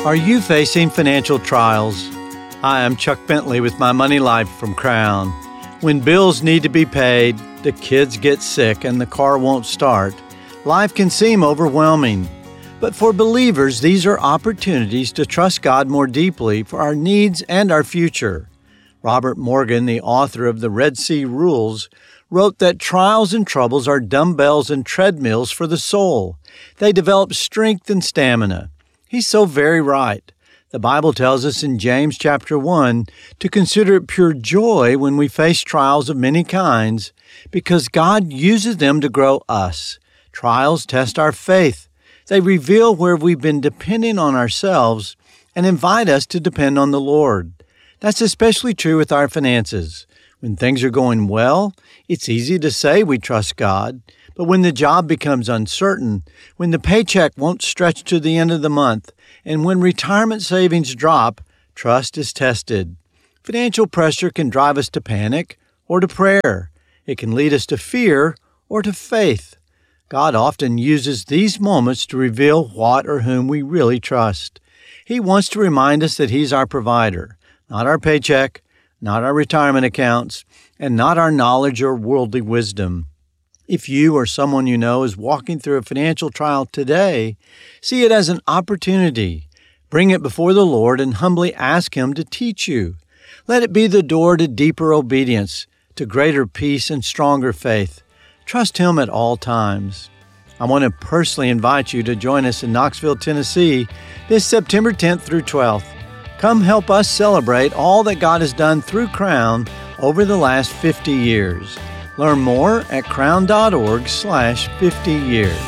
Are you facing financial trials? Hi, I'm Chuck Bentley with My Money Life from Crown. When bills need to be paid, the kids get sick, and the car won't start, life can seem overwhelming. But for believers, these are opportunities to trust God more deeply for our needs and our future. Robert Morgan, the author of The Red Sea Rules, wrote that trials and troubles are dumbbells and treadmills for the soul. They develop strength and stamina. He's so very right. The Bible tells us in James chapter 1 to consider it pure joy when we face trials of many kinds, because God uses them to grow us. Trials test our faith. They reveal where we've been depending on ourselves and invite us to depend on the Lord. That's especially true with our finances. When things are going well, it's easy to say we trust God. But when the job becomes uncertain, when the paycheck won't stretch to the end of the month, and when retirement savings drop, trust is tested. Financial pressure can drive us to panic or to prayer. It can lead us to fear or to faith. God often uses these moments to reveal what or whom we really trust. He wants to remind us that He's our provider, not our paycheck, not our retirement accounts, and not our knowledge or worldly wisdom. If you or someone you know is walking through a financial trial today, see it as an opportunity. Bring it before the Lord and humbly ask Him to teach you. Let it be the door to deeper obedience, to greater peace and stronger faith. Trust Him at all times. I want to personally invite you to join us in Knoxville, Tennessee, this September 10th through 12th. Come help us celebrate all that God has done through Crown over the last 50 years. Learn more at crown.org/50 years.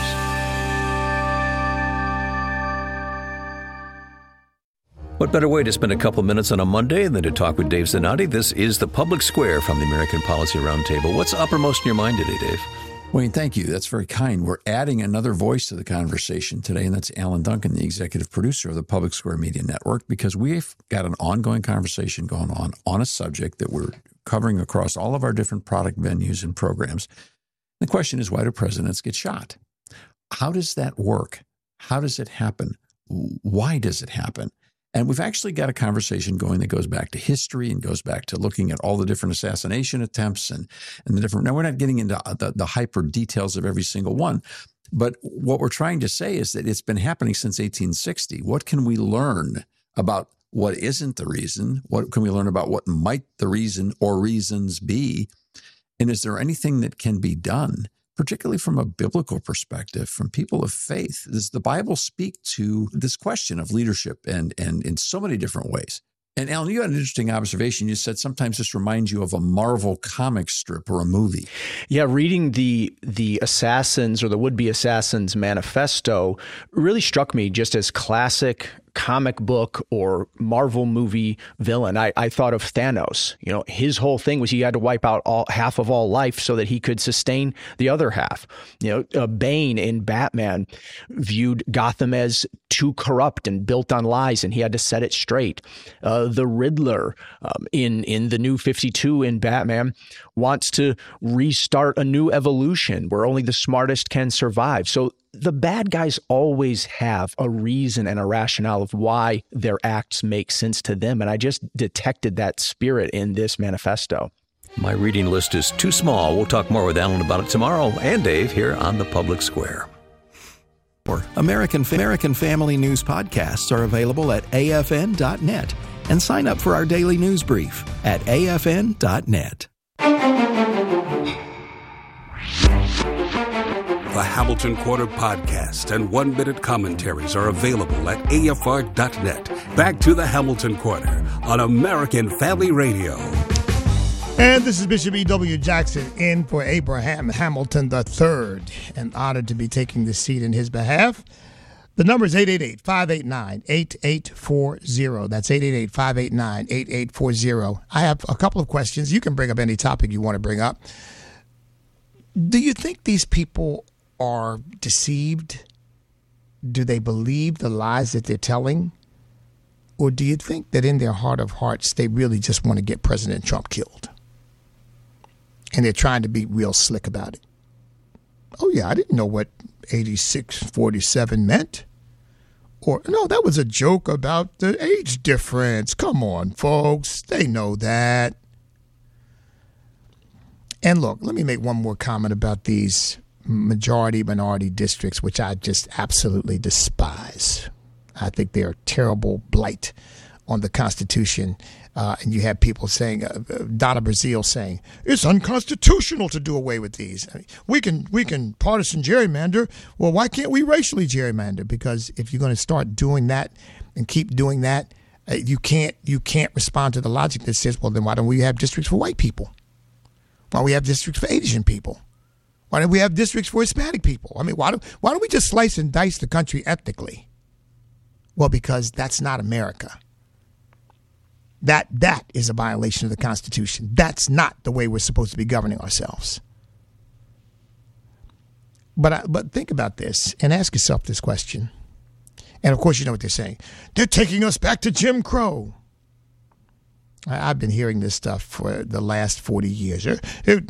What better way to spend a couple minutes on a Monday than to talk with Dave Zanotti? This is the Public Square from the American Policy Roundtable. What's uppermost in your mind today, Dave? Wayne, thank you. That's very kind. We're adding another voice to the conversation today, and that's Alan Duncan, the executive producer of the Public Square Media Network, because we've got an ongoing conversation going on a subject that we're covering across all of our different product venues and programs. The question is, why do presidents get shot? How does that work? How does it happen? Why does it happen? And we've actually got a conversation going that goes back to history and goes back to looking at all the different assassination attempts and the different. Now, we're not getting into the hyper details of every single one, but what we're trying to say is that it's been happening since 1860. What can we learn about what isn't the reason? What can we learn about what might the reason or reasons be? And is there anything that can be done, particularly from a biblical perspective, from people of faith? Does the Bible speak to this question of leadership and in so many different ways? And Alan, you had an interesting observation. You said sometimes this reminds you of a Marvel comic strip or a movie. Yeah, reading the assassins or the would-be assassins manifesto really struck me just as classic comic book or Marvel movie villain. I thought of Thanos. You know, his whole thing was he had to wipe out half of all life so that he could sustain the other half. You know, Bane in Batman viewed Gotham as too corrupt and built on lies, and he had to set it straight. The Riddler in the New 52 in Batman wants to restart a new evolution where only the smartest can survive. So the bad guys always have a reason and a rationale of why their acts make sense to them. And I just detected that spirit in this manifesto. My reading list is too small. We'll talk more with Alan about it tomorrow and Dave here on the Public Square. American Family News podcasts are available at afn.net. And sign up for our daily news brief at afn.net. The Hamilton Quarter podcast and one-minute commentaries are available at afr.net. Back to the Hamilton Quarter on American Family Radio. And this is Bishop E.W. Jackson in for Abraham Hamilton III, and honored to be taking the seat in his behalf. The number is 888-589-8840. That's 888-589-8840. I have a couple of questions. You can bring up any topic you want to bring up. Do you think these people are deceived? Do they believe the lies that they're telling? Or do you think that in their heart of hearts, they really just want to get President Trump killed? And they're trying to be real slick about it. Oh, yeah, I didn't know what 8647 meant. Or, no, that was a joke about the age difference. Come on, folks. They know that. And look, let me make one more comment about these majority-minority districts, which I just absolutely despise. I think they're a terrible blight on the Constitution. And you have people saying, Donna Brazile saying, it's unconstitutional to do away with these. I mean, we can partisan gerrymander. Well, why can't we racially gerrymander? Because if you're going to start doing that and keep doing that, you can't respond to the logic that says, well, then why don't we have districts for white people? Why don't we have districts for Asian people? Why don't we have districts for Hispanic people? I mean, why don't we just slice and dice the country ethnically? Well, because that's not America. That is a violation of the Constitution. That's not the way we're supposed to be governing ourselves. But think about this and ask yourself this question. And of course, you know what they're saying. They're taking us back to Jim Crow. I've been hearing this stuff for the last 40 years.